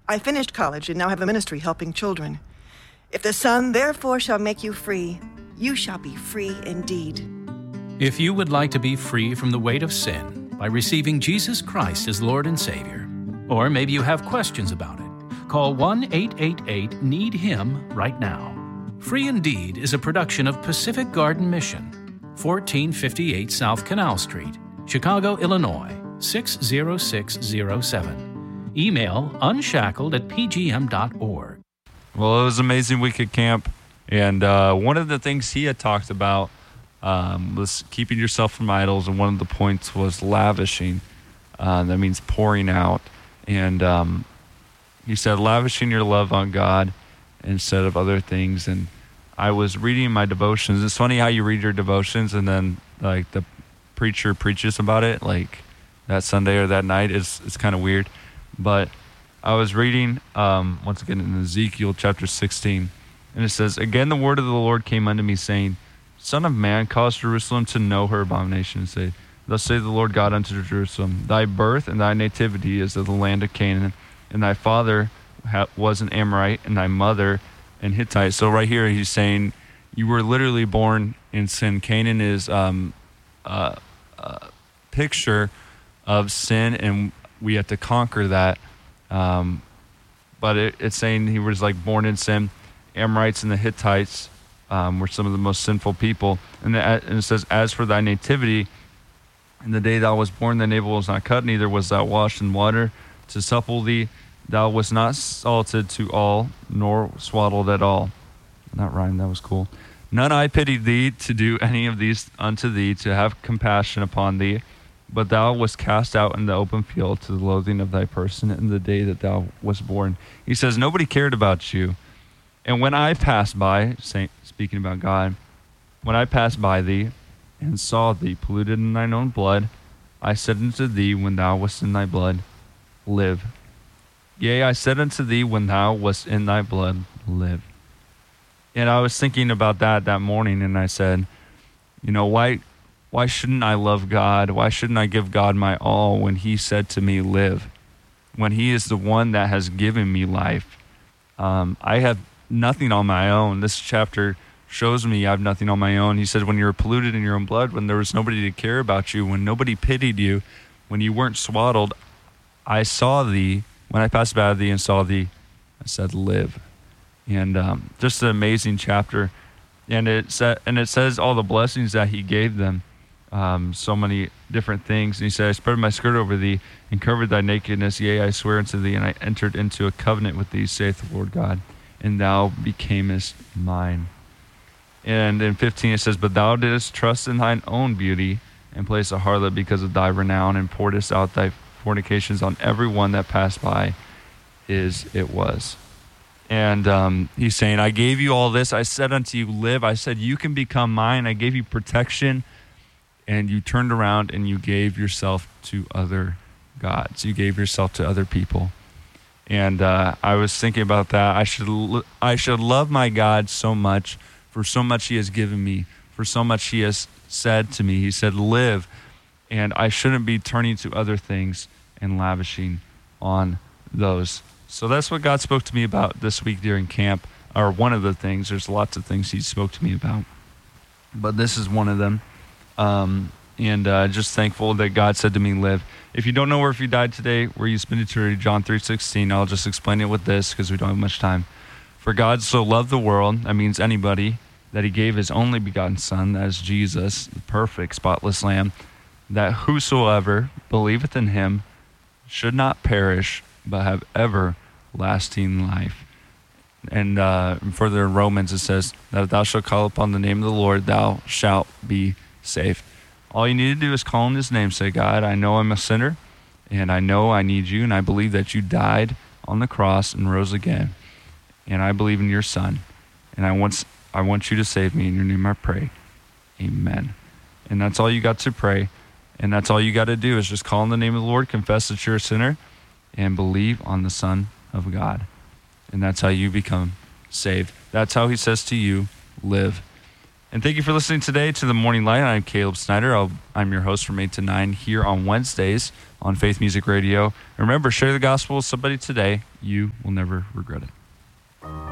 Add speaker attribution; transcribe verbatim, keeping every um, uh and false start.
Speaker 1: I finished college and now have a ministry helping children. If the Son therefore shall make you free, you shall be free indeed.
Speaker 2: If you would like to be free from the weight of sin by receiving Jesus Christ as Lord and Savior, or maybe you have questions about it, call one eight eight eight need him right now. Free Indeed is a production of Pacific Garden Mission, fourteen fifty-eight South Canal Street, Chicago, Illinois, six zero six zero seven. Email unshackled at p g m dot org.
Speaker 3: Well, it was an amazing week at camp, and uh, one of the things he had talked about um, was keeping yourself from idols, and one of the points was lavishing. Uh, that means pouring out. And um, he said, lavishing your love on God instead of other things. And I was reading my devotions. It's funny how you read your devotions and then like the preacher preaches about it, like that Sunday or that night. It's, it's kind of weird. But I was reading, um, once again, in Ezekiel chapter sixteen, and it says, again, the word of the Lord came unto me, saying, Son of man, cause Jerusalem to know her abomination, and say, Thus saith the Lord God unto Jerusalem, Thy birth and thy nativity is of the land of Canaan, and thy father ha- was an Amorite, and thy mother an Hittite. So right here he's saying, you were literally born in sin. Canaan is um, a, a picture of sin, and we have to conquer that. Um, but it, it's saying he was like born in sin. Amorites and the Hittites um, were some of the most sinful people. And, the, and it says, as for thy nativity, in the day thou was born, thy navel was not cut, neither was thou washed in water to supple thee. Thou wast not salted to all, nor swaddled at all. Not rhyme, that was cool. None I pitied thee to do any of these unto thee, to have compassion upon thee. But thou wast cast out in the open field to the loathing of thy person in the day that thou wast born. He says, nobody cared about you. And when I passed by, say, speaking about God, when I passed by thee and saw thee polluted in thine own blood, I said unto thee when thou wast in thy blood, live. Yea, I said unto thee when thou wast in thy blood, live. And I was thinking about that that morning, and I said, you know, why... Why shouldn't I love God? Why shouldn't I give God my all when he said to me, live? When he is the one that has given me life. Um, I have nothing on my own. This chapter shows me I have nothing on my own. He said, when you were polluted in your own blood, when there was nobody to care about you, when nobody pitied you, when you weren't swaddled, I saw thee. When I passed by thee and saw thee, I said, live. And um, just an amazing chapter. And it, sa- and it says all the blessings that he gave them. Um, so many different things. And he said, I spread my skirt over thee and covered thy nakedness. Yea, I swear unto thee, and I entered into a covenant with thee, saith the Lord God, and thou becamest mine. And in fifteen it says, but thou didst trust in thine own beauty and place a harlot because of thy renown, and pouredst out thy fornications on every one that passed by, is it was. And um, he's saying, I gave you all this. I said unto you, live. I said, you can become mine. I gave you protection. And you turned around and you gave yourself to other gods. You gave yourself to other people. And uh, I was thinking about that. I should lo- I should love my God so much for so much he has given me, for so much he has said to me. He said, live. And I shouldn't be turning to other things and lavishing on those. So that's what God spoke to me about this week during camp, or one of the things. There's lots of things he spoke to me about, but this is one of them. Um, and uh, just thankful that God said to me, live. If you don't know where if you died today, where you spend eternity, John three sixteen, I'll just explain it with this because we don't have much time. For God so loved the world, that means anybody, that he gave his only begotten son, that is Jesus, the perfect, spotless lamb, that whosoever believeth in him should not perish, but have everlasting life. And uh, further in Romans it says that if thou shalt call upon the name of the Lord, thou shalt be saved. All you need to do is call on his name. Say, God, I know I'm a sinner, and I know I need you, and I believe that you died on the cross and rose again. And I believe in your son, and I want, I want you to save me. In your name I pray. Amen. And that's all you got to pray, and that's all you got to do is just call on the name of the Lord, confess that you're a sinner, and believe on the Son of God. And that's how you become saved. That's how he says to you, live. And thank you for listening today to The Morning Light. I'm Caleb Snyder. I'll, I'm your host from eight to nine here on Wednesdays on Faith Music Radio. Remember, share the gospel with somebody today. You will never regret it.